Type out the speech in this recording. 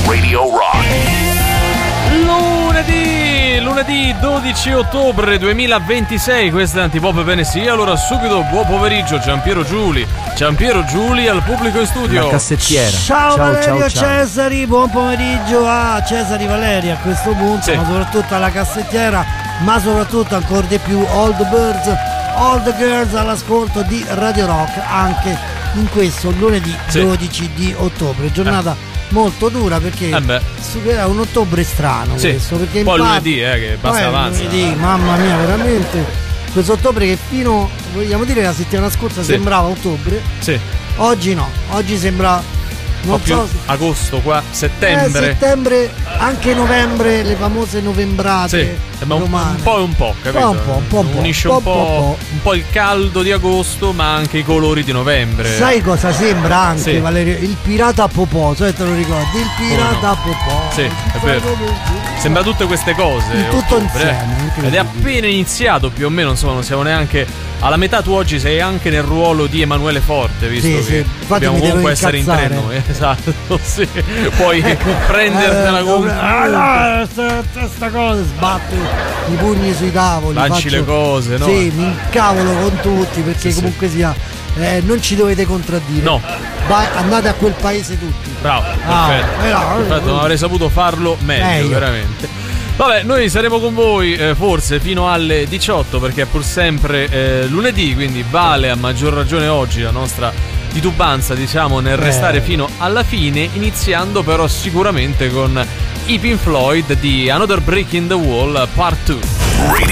Radio Rock. Lunedì 12 ottobre 2026, questa è Antipop Venezia. Allora subito buon pomeriggio Giampiero Giuli al pubblico in studio. La cassettiera. Ciao Valerio, ciao. Cesari, buon pomeriggio a Cesari Valeri a questo punto, sì. Ma soprattutto alla cassettiera, ma soprattutto ancora di più all the girls all'ascolto di Radio Rock anche in questo lunedì 12 di ottobre, giornata molto dura perché è un ottobre strano questo, perché poi lunedì che basta avanza. Lunedì, mamma mia, veramente questo ottobre che fino, vogliamo dire, la settimana scorsa sembrava ottobre, oggi no, oggi sembra non più so, agosto qua, settembre, anche novembre, le famose novembrate romane. un po', capito? Unisce un po' il caldo di agosto, ma anche i colori di novembre. Sai cosa sembra anche, Valerio? Il pirata Popò, te lo ricordi? Il pirata Popò. Sì, è vero. Sembra tutte queste cose. Tutto insieme. Ed è appena iniziato più o meno, insomma, non siamo neanche alla metà. Tu oggi sei anche nel ruolo di Emanuele Forte, visto che dobbiamo comunque essere in treno. Esatto, sì. Puoi prendertela come sta cosa, sbatto i pugni sui tavoli, lanci le cose, no? Sì, mi incavolo con tutti perché comunque sia non ci dovete contraddire. No. Andate a quel paese tutti. Bravo, perfetto. Non avrei saputo farlo meglio. Veramente. Vabbè, noi saremo con voi forse fino alle 18 perché è pur sempre lunedì, quindi vale a maggior ragione oggi la nostra titubanza, diciamo, nel restare fino alla fine, iniziando però sicuramente con i Pink Floyd di Another Brick in the Wall Part 2.